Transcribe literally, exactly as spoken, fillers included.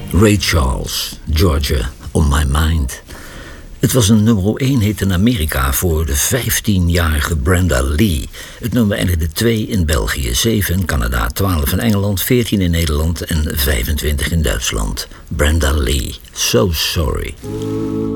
Ray Charles, Georgia, On My Mind. Het was een nummer één hit in Amerika voor de vijftienjarige Brenda Lee. Het nummer eindigde twee in België, zeven in Canada, twaalf in Engeland, veertien in Nederland en vijfentwintig in Duitsland. Brenda Lee, So Sorry.